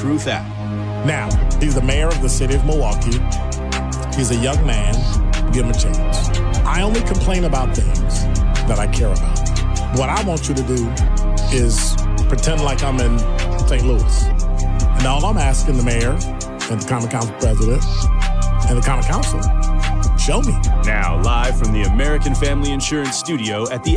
Truth app. Now, he's the mayor of the city of Milwaukee. He's a young man. Give him a chance. I only complain about things that I care about. What I want you to do is pretend like I'm in St. Louis. And all I'm asking the mayor and the Common Council president and the Common Council, show me. Now, live from the American Family Insurance Studio at the